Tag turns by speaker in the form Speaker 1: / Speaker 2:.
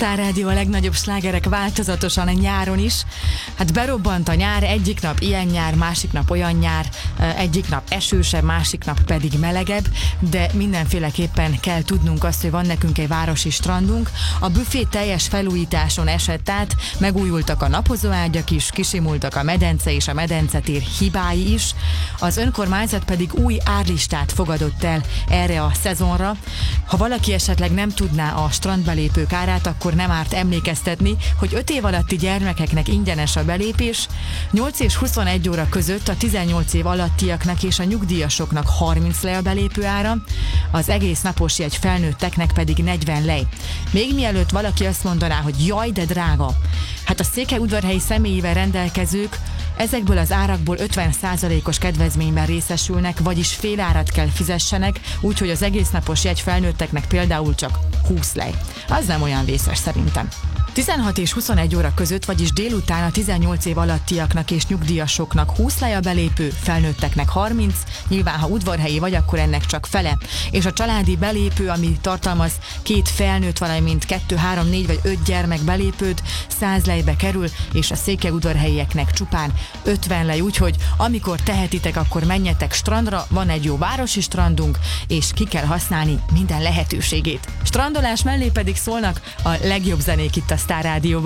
Speaker 1: Star Rádió, a legnagyobb slágerek változatosan a nyáron is. Hát berobbant a nyár, egyik nap ilyen nyár, másik nap olyan nyár, egyik nap esősebb, másik nap pedig melegebb, de mindenféleképpen kell tudnunk azt, hogy van nekünk egy városi strandunk. A büfé teljes felújításon esett át, megújultak a napozóágyak is, kisimultak a medence és a medencetér hibái is. Az önkormányzat pedig új árlistát fogadott el erre a szezonra. Ha valaki esetleg nem tudná a strandbelépők árát, akkor nem árt emlékeztetni, hogy 5 év alatti gyermekeknek ingyenes a belépés, 8 és 21 óra között a 18 év alattiaknak és a nyugdíjasoknak 30 lej a belépő ára, az egész napos jegy felnőtteknek pedig 40 lej. Még mielőtt valaki azt mondaná, hogy jaj, de drága, hát a székelyudvarhelyi személyével rendelkezők ezekből az árakból 50%-os kedvezményben részesülnek, vagyis fél árat kell fizessenek, úgyhogy az egész napos jegy felnőtteknek például csak 20 lej. Az nem olyan vészes szerintem. 16 és 21 óra között, vagyis délután a 18 év alattiaknak és nyugdíjasoknak 20 lej a belépő, felnőtteknek 30, nyilván ha udvarhelyi vagy, akkor ennek csak fele. És a családi belépő, ami tartalmaz 2 felnőtt, valamint 2, 3, 4 vagy 5 gyermek belépőt, 100 lejbe kerül, és a székelyudvarhelyieknek csupán 50 lej, úgyhogy amikor tehetitek, akkor menjetek strandra, van egy jó városi strandunk, és ki kell használni minden lehetőségét. Strandolás mellé pedig szólnak a legjobb zenék itt a Star Rádióban.